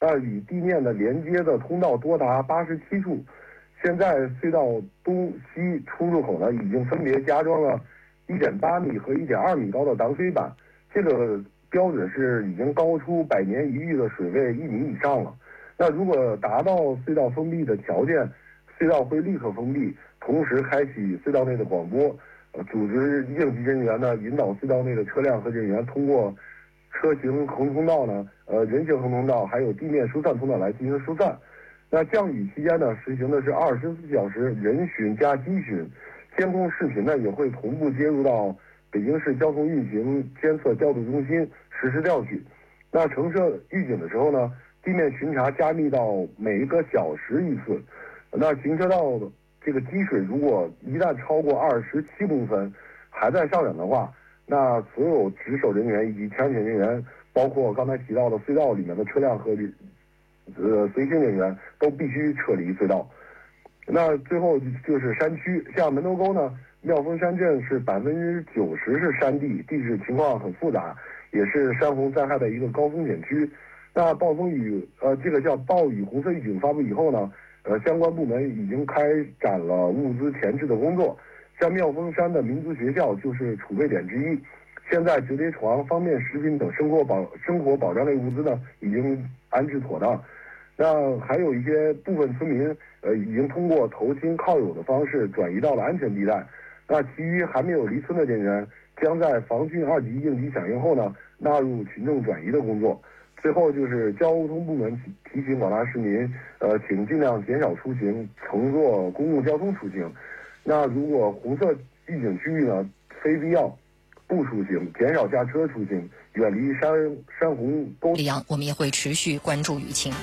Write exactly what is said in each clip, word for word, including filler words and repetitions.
那与地面的连接的通道多达八十七处。现在隧道东西出入口呢，已经分别加装了一点八米和一点二米高的挡水板，这个标准是已经高出百年一遇的水位一米以上了。那如果达到隧道封闭的条件，隧道会立刻封闭，同时开启隧道内的广播，呃，组织应急人员呢引导隧道内的车辆和人员通过车行横通道呢，呃，人行横通道还有地面疏散通道来进行疏散。那降雨期间呢，实行的是二十四小时人巡加机巡，监控视频呢也会同步接入到北京市交通运行监测调度中心实时调取。那橙色预警的时候呢，地面巡查加密到每一个小时一次。那行车道这个积水如果一旦超过二十七公分，还在上涨的话，那所有值守人员以及前检人员，包括刚才提到的隧道里面的车辆和呃，随行人员都必须撤离隧道。那最后就是山区，像门头沟呢，妙峰山镇是百分之九十是山地，地质情况很复杂，也是山洪灾害的一个高风险区。那暴风雨，呃，这个叫暴雨红色预警发布以后呢，呃，相关部门已经开展了物资前置的工作。像妙峰山的民族学校就是储备点之一，现在折叠床、方便食品等生活保生活保障类物资呢，已经安置妥当。那还有一些部分村民，呃，已经通过投亲靠友的方式转移到了安全地带。那其余还没有离村的人员，将在防汛二级应急响应后呢，纳入群众转移的工作。最后就是交通部门提醒广大市民，呃，请尽量减少出行，乘坐公共交通出行。那如果红色预警区域呢，非必要不出行，减少驾车出行，远离山山洪沟。 李阳，我们也会持续关注雨情。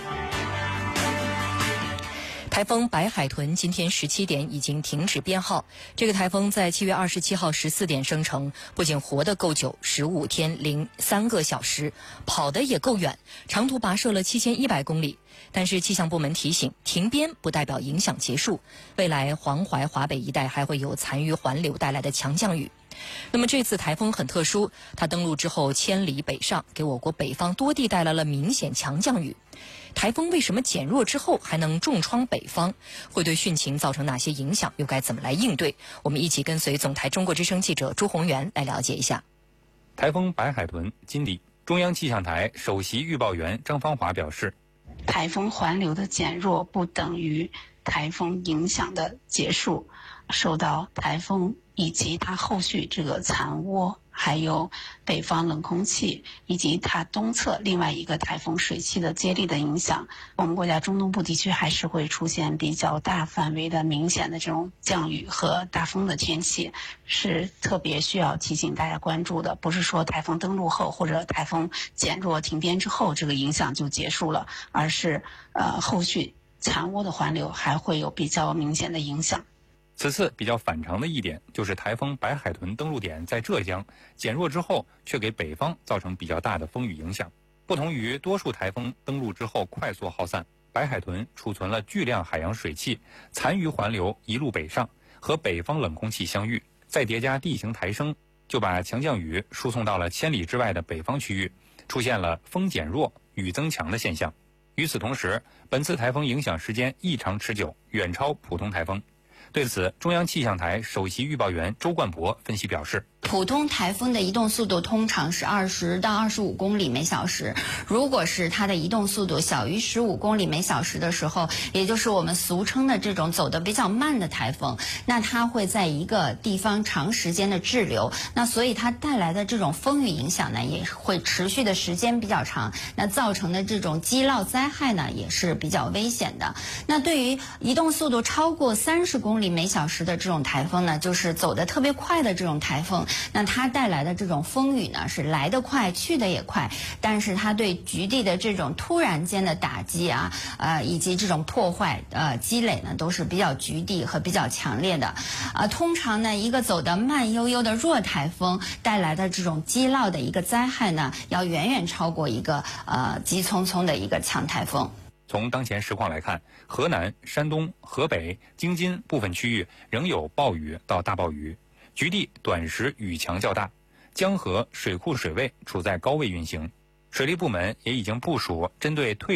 台风白海豚今天十七点已经停止编号。这个台风在七月二十七号十四点生成，不仅活得够久，十五天零三个小时，跑得也够远，长途跋涉了七千一百公里。但是气象部门提醒，停编不代表影响结束，未来黄淮、华北一带还会有残余环流带来的强降雨。那么这次台风很特殊，它登陆之后千里北上，给我国北方多地带来了明显强降雨。台风为什么减弱之后还能重创北方？会对汛情造成哪些影响？又该怎么来应对？我们一起跟随总台中国之声记者朱宏元来了解一下。 台风白海豚今里，中央气象台首席预报员张芳华表示， 台风环流的减弱不等于台风影响的结束，受到台风以及它后续这个残涡，还有北方冷空气以及它东侧另外一个台风水汽的接力的影响，我们国家中东部地区还是会出现比较大范围的明显的这种降雨和大风的天气，是特别需要提醒大家关注的。不是说台风登陆后或者台风减弱停编之后这个影响就结束了，而是呃后续残涡的环流还会有比较明显的影响。 此次比较反常的一点就是台风白海豚登陆点在浙江，减弱之后却给北方造成比较大的风雨影响。不同于多数台风登陆之后快速耗散，白海豚储存了巨量海洋水汽，残余环流一路北上，和北方冷空气相遇，再叠加地形抬升，就把强降雨输送到了千里之外的北方区域，出现了风减弱、雨增强的现象。与此同时，本次台风影响时间异常持久，远超普通台风。对此，中央气象台首席预报员周冠博分析表示， 普通台风的移动速度通常是二十到二十五公里每小时，如果是它的移动速度小于十五公里每小时的时候，也就是我们俗称的这种走得比较慢的台风，那它会在一个地方长时间的滞留，那所以它带来的这种风雨影响呢，也会持续的时间比较长，那造成的这种积涝灾害呢，也是比较危险的。那对于移动速度超过三十公里每小时的这种台风呢，就是走得特别快的这种台风，那它带来的这种风雨呢，是来得快去得也快，但是它对局地的这种突然间的打击啊，呃，以及这种破坏呃积累呢，都是比较局地和比较强烈的。呃，通常呢，一个走得慢悠悠的弱台风带来的这种积涝的一个灾害呢，要远远超过一个呃急匆匆的一个强台风。 从当前实况来看，河南、山东、河北、京津部分区域仍有暴雨到大暴雨，局地短时雨强较大，江河水库水位处在高位运行，水利部门也已经部署针对退